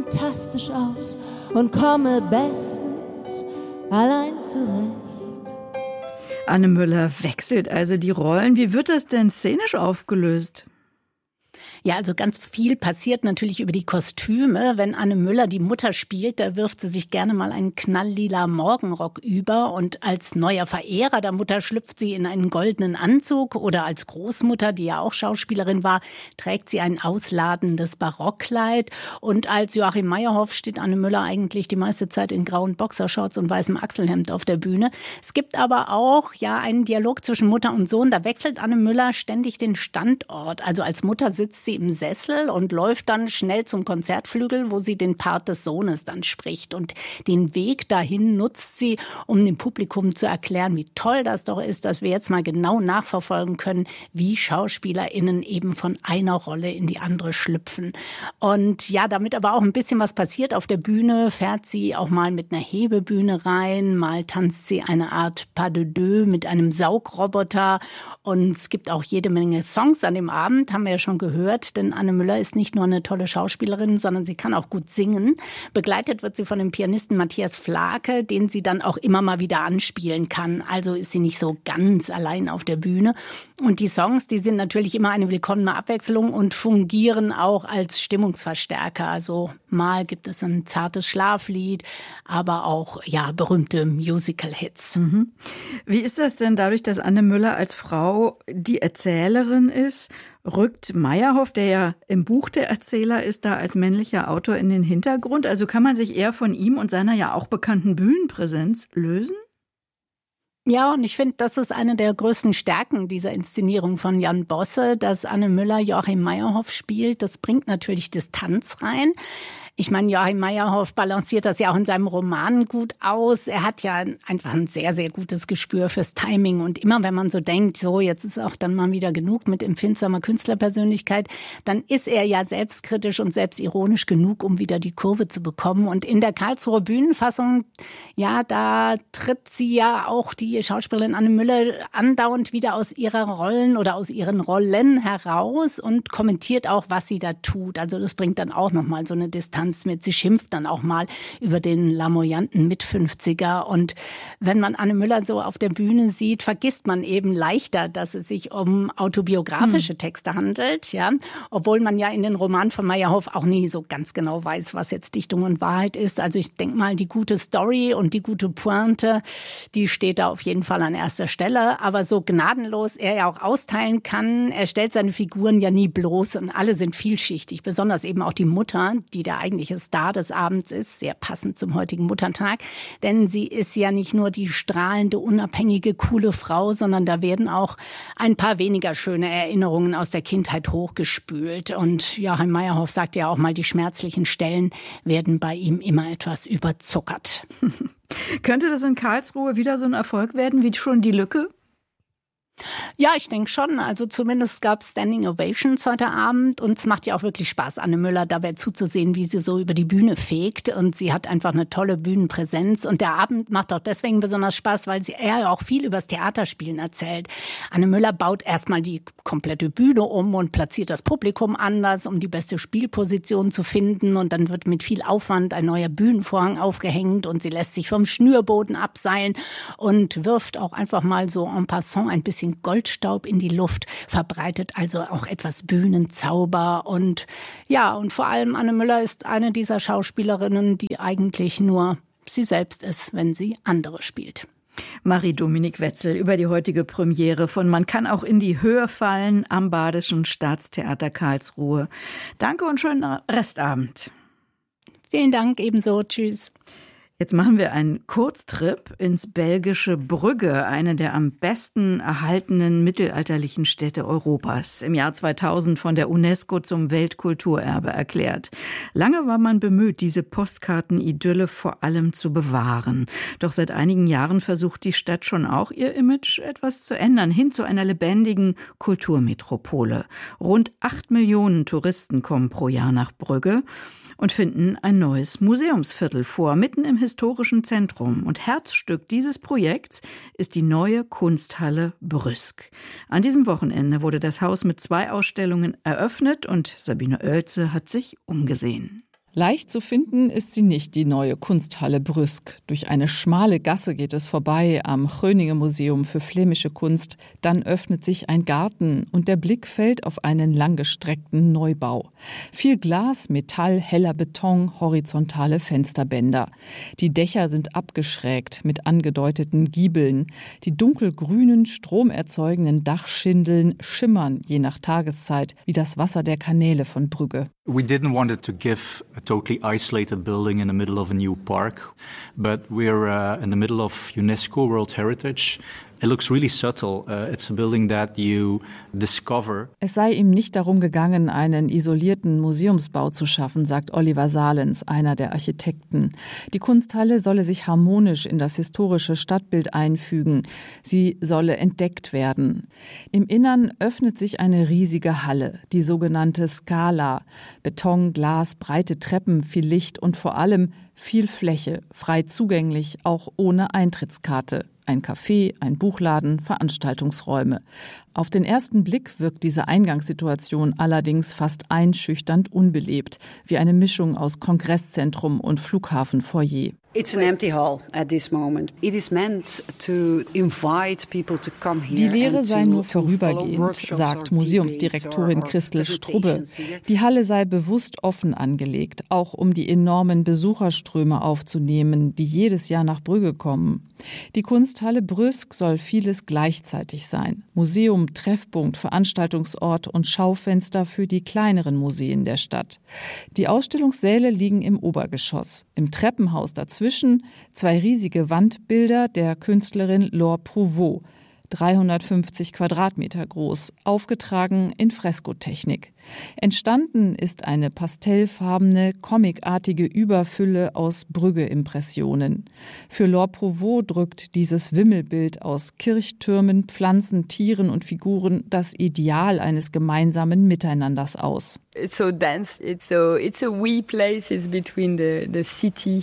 fantastisch aus und komme bestens allein zurecht. Anne Müller wechselt also die Rollen. Wie wird das denn szenisch aufgelöst? Ja, also ganz viel passiert natürlich über die Kostüme. Wenn Anne Müller die Mutter spielt, da wirft sie sich gerne mal einen knalllila Morgenrock über. Und als neuer Verehrer der Mutter schlüpft sie in einen goldenen Anzug. Oder als Großmutter, die ja auch Schauspielerin war, trägt sie ein ausladendes Barockkleid. Und als Joachim Meyerhoff steht Anne Müller eigentlich die meiste Zeit in grauen Boxershorts und weißem Achselhemd auf der Bühne. Es gibt aber auch einen Dialog zwischen Mutter und Sohn. Da wechselt Anne Müller ständig den Standort. Also als Mutter sitzt sie im Sessel und läuft dann schnell zum Konzertflügel, wo sie den Part des Sohnes dann spricht. Und den Weg dahin nutzt sie, um dem Publikum zu erklären, wie toll das doch ist, dass wir jetzt mal genau nachverfolgen können, wie SchauspielerInnen eben von einer Rolle in die andere schlüpfen. Und ja, damit aber auch ein bisschen was passiert auf der Bühne, fährt sie auch mal mit einer Hebebühne rein, mal tanzt sie eine Art Pas de deux mit einem Saugroboter. Und es gibt auch jede Menge Songs an dem Abend, haben wir ja schon gehört, denn Anne Müller ist nicht nur eine tolle Schauspielerin, sondern sie kann auch gut singen. Begleitet wird sie von dem Pianisten Matthias Flake, den sie dann auch immer mal wieder anspielen kann. Also ist sie nicht so ganz allein auf der Bühne. Und die Songs, die sind natürlich immer eine willkommene Abwechslung und fungieren auch als Stimmungsverstärker. Also mal gibt es ein zartes Schlaflied, aber auch berühmte Musical-Hits. Mhm. Wie ist das denn dadurch, dass Anne Müller als Frau die Erzählerin ist? Rückt Meyerhoff, der ja im Buch der Erzähler ist, da als männlicher Autor in den Hintergrund? Also kann man sich eher von ihm und seiner ja auch bekannten Bühnenpräsenz lösen? Ja, und ich finde, das ist eine der größten Stärken dieser Inszenierung von Jan Bosse, dass Anne Müller Joachim Meyerhoff spielt. Das bringt natürlich Distanz rein. Ich meine, Joachim Meyerhoff balanciert das ja auch in seinem Roman gut aus. Er hat ja einfach ein sehr, sehr gutes Gespür fürs Timing. Und immer wenn man so denkt, so jetzt ist auch dann mal wieder genug mit empfindsamer Künstlerpersönlichkeit, dann ist er ja selbstkritisch und selbstironisch genug, um wieder die Kurve zu bekommen. Und in der Karlsruher Bühnenfassung, da tritt sie ja auch, die Schauspielerin Anne Müller, andauernd wieder aus ihrer Rollen oder aus ihren Rollen heraus und kommentiert auch, was sie da tut. Also das bringt dann auch nochmal so eine Distanz mit. Sie schimpft dann auch mal über den lamoyanten Mit-50er. Und wenn man Anne Müller so auf der Bühne sieht, vergisst man eben leichter, dass es sich um autobiografische Texte handelt. Ja? Obwohl man ja in den Romanen von Meyerhoff auch nie so ganz genau weiß, was jetzt Dichtung und Wahrheit ist. Also ich denke mal, die gute Story und die gute Pointe, die steht da auf jeden Fall an erster Stelle. Aber so gnadenlos er ja auch austeilen kann, er stellt seine Figuren ja nie bloß und alle sind vielschichtig. Besonders eben auch die Mutter, die der eigentliche Star des Abends ist, sehr passend zum heutigen Muttertag. Denn sie ist ja nicht nur die strahlende, unabhängige, coole Frau, sondern da werden auch ein paar weniger schöne Erinnerungen aus der Kindheit hochgespült. Und Joachim Meyerhoff sagt ja auch mal, die schmerzlichen Stellen werden bei ihm immer etwas überzuckert. Könnte das in Karlsruhe wieder so ein Erfolg werden wie schon die Lücke? Ja, ich denke schon. Also zumindest gab es Standing Ovations heute Abend und es macht ja auch wirklich Spaß, Anne Müller dabei zuzusehen, wie sie so über die Bühne fegt und sie hat einfach eine tolle Bühnenpräsenz und der Abend macht auch deswegen besonders Spaß, weil er ja auch viel übers Theaterspielen erzählt. Anne Müller baut erstmal die komplette Bühne um und platziert das Publikum anders, um die beste Spielposition zu finden und dann wird mit viel Aufwand ein neuer Bühnenvorhang aufgehängt und sie lässt sich vom Schnürboden abseilen und wirft auch einfach mal so en passant ein bisschen Goldstaub in die Luft, verbreitet also auch etwas Bühnenzauber und vor allem Anne Müller ist eine dieser Schauspielerinnen, die eigentlich nur sie selbst ist, wenn sie andere spielt. Marie-Dominique Wetzel über die heutige Premiere von Man kann auch in die Höhe fallen am Badischen Staatstheater Karlsruhe. Danke und schönen Restabend. Vielen Dank, ebenso. Tschüss. Jetzt machen wir einen Kurztrip ins belgische Brügge, eine der am besten erhaltenen mittelalterlichen Städte Europas, im Jahr 2000 von der UNESCO zum Weltkulturerbe erklärt. Lange war man bemüht, diese Postkartenidylle vor allem zu bewahren. Doch seit einigen Jahren versucht die Stadt schon auch, ihr Image etwas zu ändern, hin zu einer lebendigen Kulturmetropole. Rund 8 Millionen Touristen kommen pro Jahr nach Brügge und finden ein neues Museumsviertel vor, mitten im historischen Zentrum. Und Herzstück dieses Projekts ist die neue Kunsthalle Brüsk. An diesem Wochenende wurde das Haus mit 2 Ausstellungen eröffnet und Sabine Oelze hat sich umgesehen. Leicht zu finden ist sie nicht, die neue Kunsthalle Brüsk. Durch eine schmale Gasse geht es vorbei am Groningen-Museum für flämische Kunst. Dann öffnet sich ein Garten und der Blick fällt auf einen langgestreckten Neubau. Viel Glas, Metall, heller Beton, horizontale Fensterbänder. Die Dächer sind abgeschrägt mit angedeuteten Giebeln. Die dunkelgrünen, stromerzeugenden Dachschindeln schimmern je nach Tageszeit wie das Wasser der Kanäle von Brügge. We didn't want it to give a totally isolated building in the middle of a new park, but we're in the middle of UNESCO World Heritage. It looks really subtle. It's a building that you discover. Es sei ihm nicht darum gegangen, einen isolierten Museumsbau zu schaffen, sagt Oliver Salens, einer der Architekten. Die Kunsthalle solle sich harmonisch in das historische Stadtbild einfügen. Sie solle entdeckt werden. Im Innern öffnet sich eine riesige Halle, die sogenannte Scala. Beton, Glas, breite Treppen, viel Licht und vor allem viel Fläche, frei zugänglich, auch ohne Eintrittskarte. Ein Café, ein Buchladen, Veranstaltungsräume. Auf den ersten Blick wirkt diese Eingangssituation allerdings fast einschüchternd unbelebt, wie eine Mischung aus Kongresszentrum und Flughafenfoyer. It's an empty hall at this moment. It is meant to invite people to come here. Die Lehre sei nur vorübergehend, sagt Museumsdirektorin Christel Strubbe. Die Halle sei bewusst offen angelegt, auch um die enormen Besucherströme aufzunehmen, die jedes Jahr nach Brügge kommen. Die Kunsthalle Brüsk soll vieles gleichzeitig sein. Museum, Treffpunkt, Veranstaltungsort und Schaufenster für die kleineren Museen der Stadt. Die Ausstellungssäle liegen im Obergeschoss. Im Treppenhaus dazwischen 2 riesige Wandbilder der Künstlerin Laure Prouvost, 350 Quadratmeter groß, aufgetragen in Freskotechnik. Entstanden ist eine pastellfarbene, comicartige Überfülle aus Brügge-Impressionen. Für Laure Prouvost drückt dieses Wimmelbild aus Kirchtürmen, Pflanzen, Tieren und Figuren das Ideal eines gemeinsamen Miteinanders aus. It's so dense, it's a wee place, it's between the city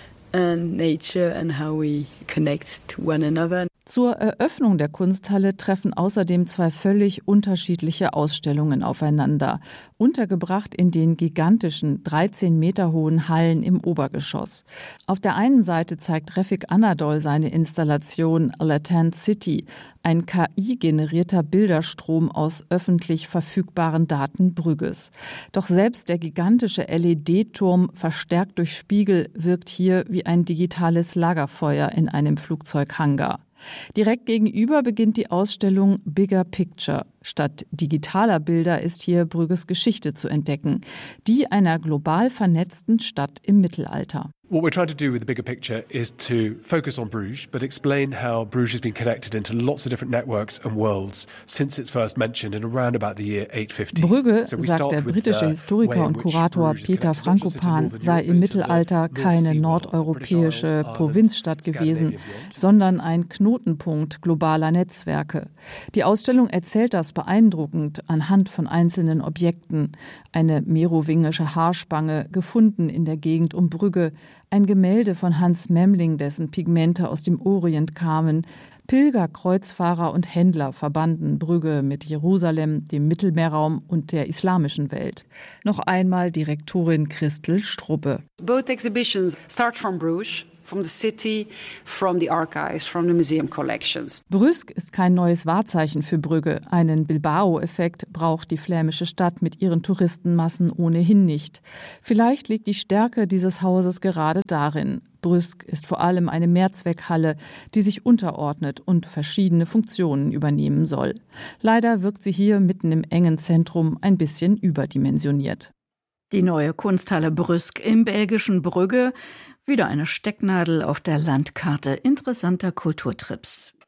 and nature and how we connect to one another. Zur Eröffnung der Kunsthalle treffen außerdem 2 völlig unterschiedliche Ausstellungen aufeinander, untergebracht in den gigantischen 13 Meter hohen Hallen im Obergeschoss. Auf der einen Seite zeigt Refik Anadol seine Installation Latent City, ein KI-generierter Bilderstrom aus öffentlich verfügbaren Daten Brügges. Doch selbst der gigantische LED-Turm, verstärkt durch Spiegel, wirkt hier wie ein digitales Lagerfeuer in einem Flugzeughangar. Direkt gegenüber beginnt die Ausstellung Bigger Picture. Statt digitaler Bilder ist hier Brügges Geschichte zu entdecken, die einer global vernetzten Stadt im Mittelalter. What we're trying to do with the bigger picture is to focus on Bruges, but explain how Bruges has been connected into lots of different networks and worlds since it's first mentioned in around about the year 850. Brügge, sagt der britische Historiker und Kurator Peter Frankopan, sei im Mittelalter keine nordeuropäische Provinzstadt gewesen, sondern ein Knotenpunkt globaler Netzwerke. Die Ausstellung erzählt das beeindruckend anhand von einzelnen Objekten. Eine merowingische Haarspange, gefunden in der Gegend um Brügge, ein Gemälde von Hans Memling, dessen Pigmente aus dem Orient kamen. Pilger, Kreuzfahrer und Händler verbanden Brügge mit Jerusalem, dem Mittelmeerraum und der islamischen Welt. Noch einmal Direktorin Christel Strubbe. Both exhibitions start from Bruges. From the city, from the archives, from the museum collections. Brüsk ist kein neues Wahrzeichen für Brügge. Einen Bilbao-Effekt braucht die flämische Stadt mit ihren Touristenmassen ohnehin nicht. Vielleicht liegt die Stärke dieses Hauses gerade darin. Brüsk ist vor allem eine Mehrzweckhalle, die sich unterordnet und verschiedene Funktionen übernehmen soll. Leider wirkt sie hier mitten im engen Zentrum ein bisschen überdimensioniert. Die neue Kunsthalle Brüsk im belgischen Brügge. Wieder eine Stecknadel auf der Landkarte interessanter Kulturtrips.